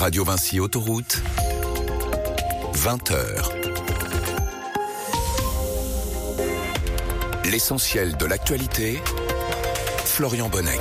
Radio Vinci Autoroute, 20h. L'essentiel de l'actualité, Florian Bonnec.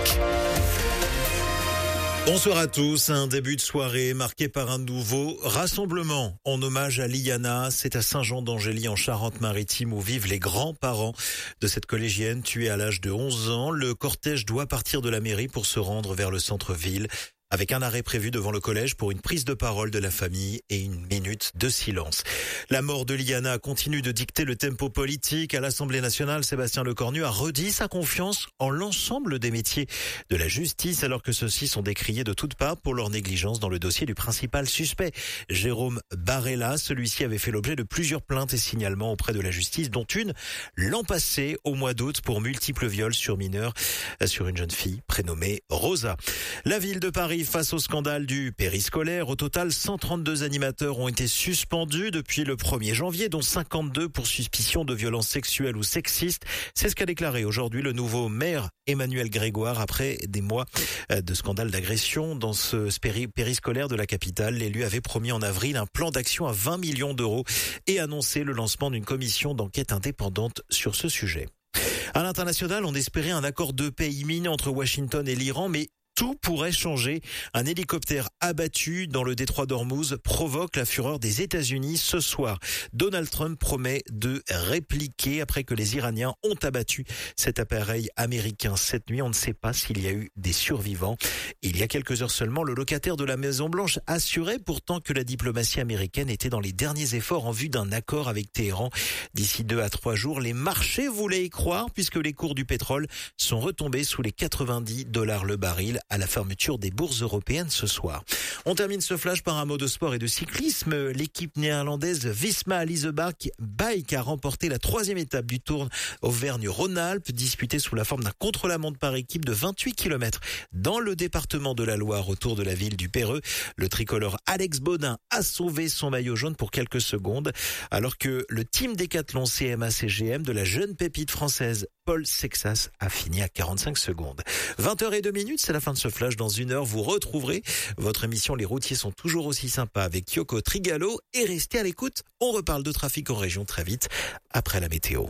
Bonsoir à tous, un début de soirée marqué par un nouveau rassemblement en hommage à Liana. C'est à Saint-Jean-d'Angély en Charente-Maritime où vivent les grands-parents de cette collégienne tuée à l'âge de 11 ans. Le cortège doit partir de la mairie pour se rendre vers le centre-ville, avec un arrêt prévu devant le collège pour une prise de parole de la famille et une minute de silence. La mort de Liana continue de dicter le tempo politique. À l'Assemblée nationale, Sébastien Lecornu a redit sa confiance en l'ensemble des métiers de la justice, alors que ceux-ci sont décriés de toutes parts pour leur négligence dans le dossier du principal suspect, Jérôme Barella. Celui-ci avait fait l'objet de plusieurs plaintes et signalements auprès de la justice, dont une l'an passé, au mois d'août, pour multiples viols sur mineurs sur une jeune fille prénommée Rosa. La ville de Paris face au scandale du périscolaire. Au total, 132 animateurs ont été suspendus depuis le 1er janvier, dont 52 pour suspicion de violences sexuelles ou sexistes. C'est ce qu'a déclaré aujourd'hui le nouveau maire Emmanuel Grégoire après des mois de scandale d'agression dans ce périscolaire de la capitale. L'élu avait promis en avril un plan d'action à 20 millions d'euros et annoncé le lancement d'une commission d'enquête indépendante sur ce sujet. À l'international, on espérait un accord de paix imminent entre Washington et l'Iran, mais tout pourrait changer. Un hélicoptère abattu dans le détroit d'Ormuz provoque la fureur des États-Unis ce soir. Donald Trump promet de répliquer après que les Iraniens ont abattu cet appareil américain cette nuit. On ne sait pas s'il y a eu des survivants. Il y a quelques heures seulement, le locataire de la Maison-Blanche assurait pourtant que la diplomatie américaine était dans les derniers efforts en vue d'un accord avec Téhéran. D'ici 2 à 3 jours, les marchés voulaient y croire puisque les cours du pétrole sont retombés sous les $90 le baril à la fermeture des bourses européennes ce soir. On termine ce flash par un mot de sport et de cyclisme. L'équipe néerlandaise Visma Leasebach Bike a remporté la 3e étape du Tour Auvergne-Rhône-Alpes, disputée sous la forme d'un contre-la-montre par équipe de 28 km dans le département de la Loire autour de la ville du Perreux. Le tricolore Alex Baudin a sauvé son maillot jaune pour quelques secondes, alors que le team Décathlon CMA-CGM de la jeune pépite française Paul Sexas a fini à 45 secondes. 20h02, c'est la fin de ce flash. Dans 1 heure, vous retrouverez votre émission Les routiers sont toujours aussi sympas avec Kyoko Trigalo. Et restez à l'écoute, on reparle de trafic en région très vite après la météo.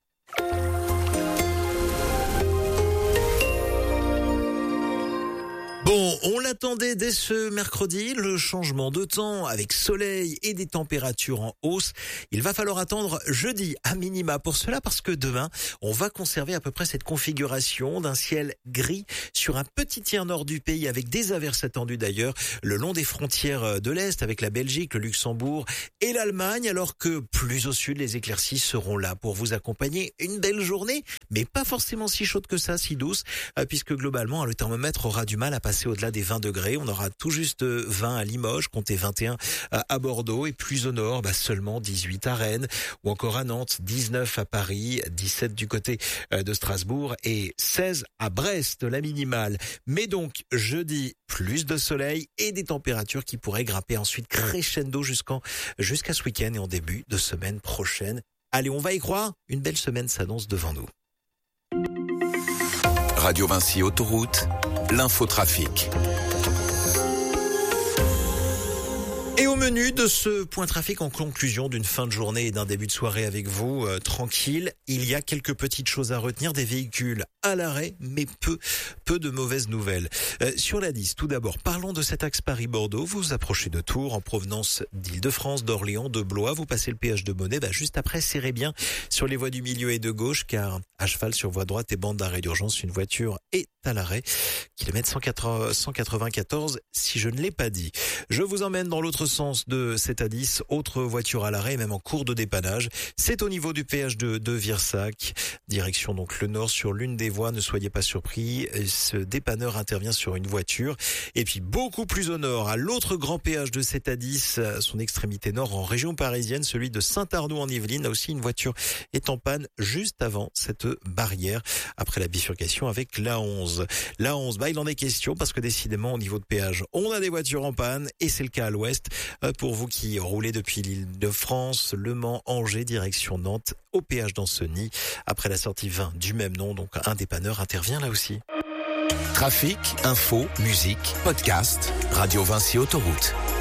Bon, on l'attendait dès ce mercredi, le changement de temps avec soleil et des températures en hausse. Il va falloir attendre jeudi à minima pour cela parce que demain, on va conserver à peu près cette configuration d'un ciel gris sur un petit tiers nord du pays avec des averses attendues d'ailleurs le long des frontières de l'Est avec la Belgique, le Luxembourg et l'Allemagne, alors que plus au sud, les éclaircies seront là pour vous accompagner. Une belle journée, mais pas forcément si chaude que ça, si douce, puisque globalement, le thermomètre aura du mal à passer au-delà des 20 degrés. On aura tout juste 20 à Limoges, comptez 21 à Bordeaux et plus au nord, seulement 18 à Rennes ou encore à Nantes, 19 à Paris, 17 du côté de Strasbourg et 16 à Brest, la minimale. Mais donc, jeudi, plus de soleil et des températures qui pourraient grimper ensuite crescendo jusqu'à ce week-end et en début de semaine prochaine. Allez, on va y croire, une belle semaine s'annonce devant nous. Radio Vinci Autoroute, l'infotrafic. Et au menu de ce point trafic en conclusion d'une fin de journée et d'un début de soirée avec vous, tranquille, il y a quelques petites choses à retenir, des véhicules à l'arrêt, mais peu de mauvaises nouvelles. Sur la 10, tout d'abord, parlons de cet axe Paris-Bordeaux. Vous vous approchez de Tours en provenance d'Île-de-France, d'Orléans, de Blois. Vous passez le péage de Monet, juste après, serrez bien sur les voies du milieu et de gauche, car à cheval sur voie droite et bande d'arrêt d'urgence, une voiture est à l'arrêt. Kilomètre 194, si je ne l'ai pas dit. Je vous emmène dans l'autre sens de cette A10, autre voiture à l'arrêt, même en cours de dépannage. C'est au niveau du péage de Virsac, direction donc le nord sur l'une des voies, ne soyez pas surpris. Ce dépanneur intervient sur une voiture. Et puis beaucoup plus au nord, à l'autre grand péage de cette A10, son extrémité nord en région parisienne, celui de Saint-Arnaud en Yvelines, là aussi une voiture est en panne juste avant cette barrière, après la bifurcation avec l'A11. L'A11, il en est question parce que décidément au niveau de péage, on a des voitures en panne et c'est le cas à l'ouest. Pour vous qui roulez depuis l'Île-de-France, Le Mans, Angers, direction Nantes, au péage d'Ancenis, après la sortie 20 du même nom, donc un dépanneur intervient là aussi. Trafic, info, musique, podcast, Radio Vinci Autoroute.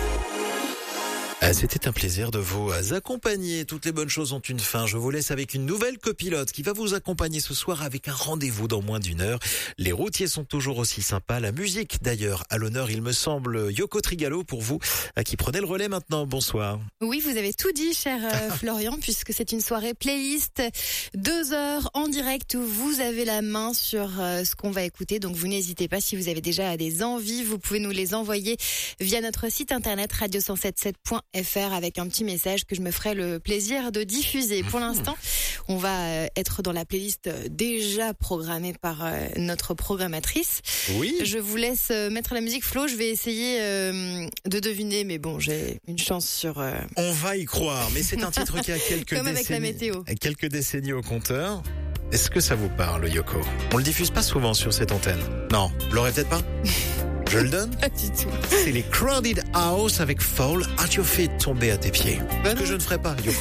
C'était un plaisir de vous accompagner. Toutes les bonnes choses ont une fin. Je vous laisse avec une nouvelle copilote qui va vous accompagner ce soir avec un rendez-vous dans moins d'une heure. Les routiers sont toujours aussi sympas. La musique, d'ailleurs, à l'honneur, il me semble, Yoko Trigalo pour vous, qui prenez le relais maintenant. Bonsoir. Oui, vous avez tout dit, cher Florian, puisque c'est une soirée playlist, 2 heures en direct où vous avez la main sur ce qu'on va écouter. Donc, vous n'hésitez pas. Si vous avez déjà des envies, vous pouvez nous les envoyer via notre site internet radio177.fr avec un petit message que je me ferai le plaisir de diffuser. Pour l'instant, on va être dans la playlist déjà programmée par notre programmatrice. Oui. Je vous laisse mettre la musique. Flo, je vais essayer de deviner, mais bon, j'ai une chance sur... On va y croire, mais c'est un titre qui a Comme avec la météo. Quelques décennies au compteur. Est-ce que ça vous parle, Yoko? On le diffuse pas souvent sur cette antenne. Non, vous l'aurez peut-être pas? Je le donne? Pas du tout. C'est les Crowded House avec Fall at Your Feet, tombé à tes pieds. Ce que je ne ferai pas, Yoko.